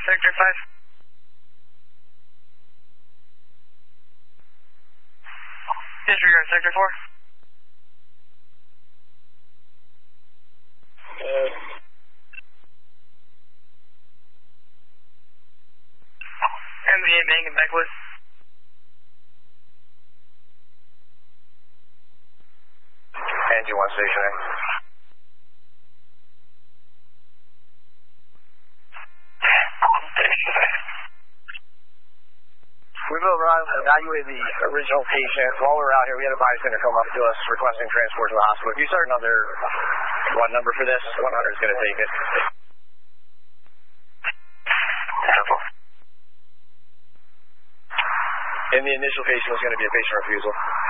Sector 5. Disregard Sector 4. MV8 Mang and Backwood. Engine 1 stationary. We will evaluate the original patient. While we were out here, we had a bystander come up to us requesting transport to the hospital. If you start another, what number for this? 100 is going to take it. And the initial patient was going to be a patient refusal.